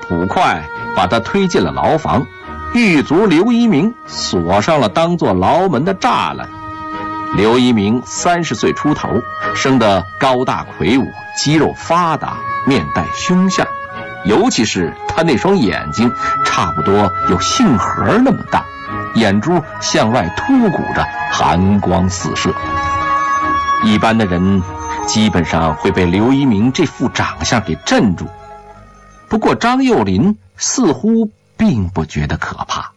捕快把他推进了牢房，狱卒刘一鸣锁上了当作牢门的栅栏。刘一鸣30岁出头，生得高大魁梧，肌肉发达，面带凶相，尤其是他那双眼睛，差不多有杏核那么大，眼珠向外凸鼓着，寒光四射。一般的人基本上会被刘一鸣这副长相给镇住，不过张幼林似乎并不觉得可怕。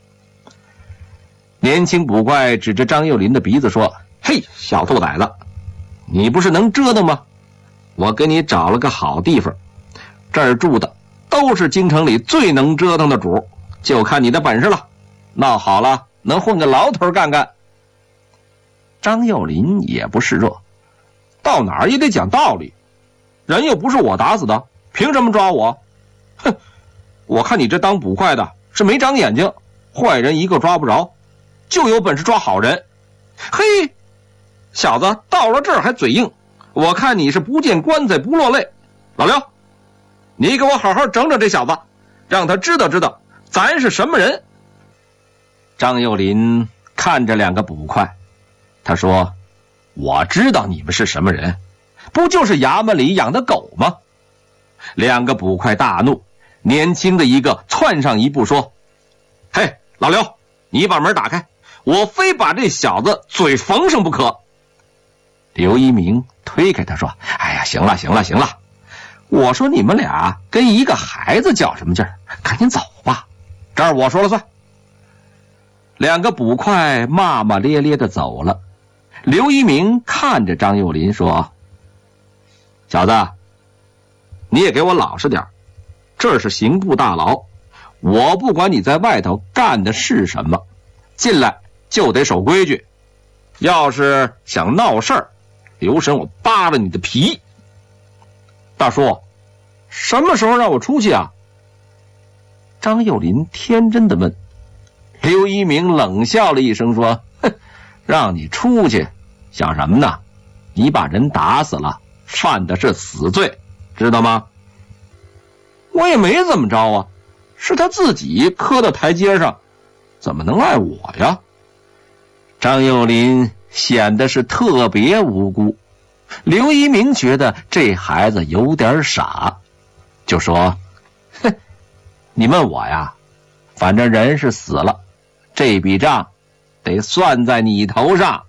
年轻捕快指着张幼林的鼻子说：“嘿，小兔崽子，你不是能折腾吗？我给你找了个好地方，这儿住的都是京城里最能折腾的主，就看你的本事了。闹好了能混个牢头干干。”张幼林也不示弱：“到哪儿也得讲道理，人又不是我打死的，凭什么抓我？哼，我看你这当捕快的是没长眼睛，坏人一个抓不着，就有本事抓好人。嘿，小子到了这儿还嘴硬，我看你是不见棺材不落泪。老刘，你给我好好整整这小子，让他知道知道咱是什么人。”张幼林看着两个捕快，他说：“我知道你们是什么人，不就是衙门里养的狗吗？”两个捕快大怒，年轻的一个窜上一步说：“嘿，老刘，你把门打开，我非把这小子嘴缝上不可。”刘一鸣推开他说：“哎呀，行了行了行了，我说你们俩跟一个孩子较什么劲儿，赶紧走吧，这儿我说了算。”两个捕快骂骂咧咧的走了。刘一鸣看着张幼林说：“小子，你也给我老实点，这是刑部大牢，我不管你在外头干的是什么，进来就得守规矩，要是想闹事儿，留神我扒了你的皮。”“大叔，什么时候让我出去啊？”张幼林天真的问。刘一鸣冷笑了一声说：“哼，让你出去想什么呢？你把人打死了，犯的是死罪，知道吗？”“我也没怎么着啊，是他自己磕到台阶上，怎么能赖我呀？”张幼林显得是特别无辜。刘一鸣觉得这孩子有点傻，就说：“哼，你问我呀，反正人是死了，这笔账得算在你头上。”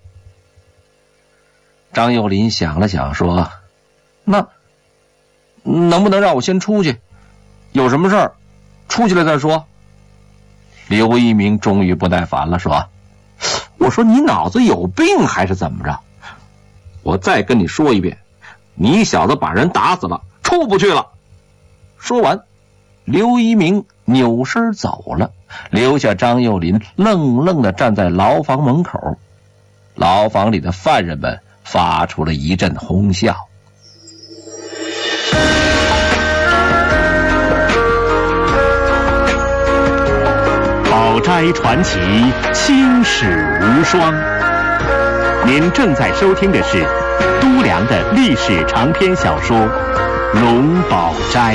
张幼林想了想说：“那能不能让我先出去？有什么事儿出去了再说。”刘一鸣终于不耐烦了，说：“我说你脑子有病还是怎么着？我再跟你说一遍，你小子把人打死了，出不去了。”说完，刘一鸣扭身走了，留下张幼林愣愣地站在牢房门口。牢房里的犯人们发出了一阵哄笑。 宝斋传奇，青史无双。您正在收听的是都良的历史长篇小说《龙宝斋》。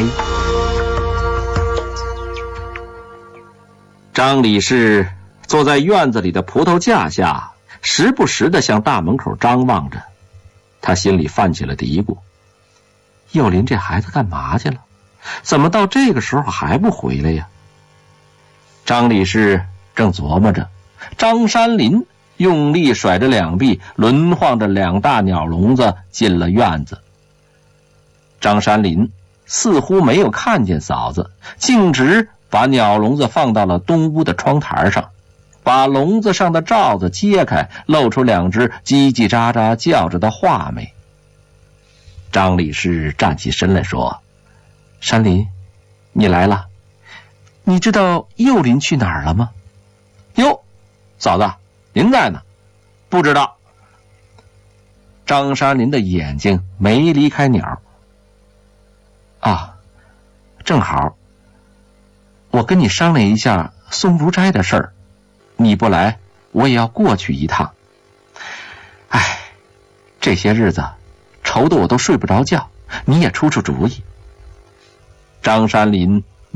张理事坐在院子里的葡萄架下，时不时地向大门口张望着。他心里泛起了嘀咕：幼林这孩子干嘛去了？怎么到这个时候还不回来呀？张理事正琢磨着，张山林用力甩着两臂，轮晃着两大鸟笼子进了院子。张山林似乎没有看见嫂子，径直把鸟笼子放到了东屋的窗台上，把笼子上的罩子揭开，露出两只叽叽喳喳叫着的画眉。张理事站起身来说：“山林，你来了，你知道幼林去哪儿了吗？”“哟，嫂子，您在呢？”“不知道。”张山林的眼睛没离开鸟。“啊，正好，我跟你商量一下松竹斋的事儿，你不来，我也要过去一趟。哎，这些日子愁得我都睡不着觉，你也出出主意。”张山林